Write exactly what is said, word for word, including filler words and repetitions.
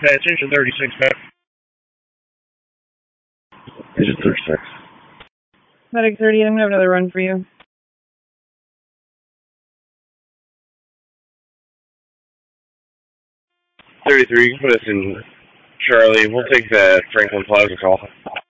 pay attention, thirty-six, back. Agent thirty-six. Medic thirty, I'm going to have another run for you. thirty-three, you can put us in Charlie. We'll take the Franklin Plaza call.